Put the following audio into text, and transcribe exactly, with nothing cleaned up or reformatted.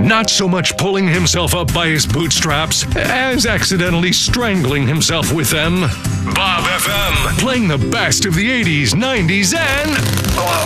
not so much pulling himself up by his bootstraps as accidentally strangling himself with them. Bob F M, playing the best of the eighties, nineties, and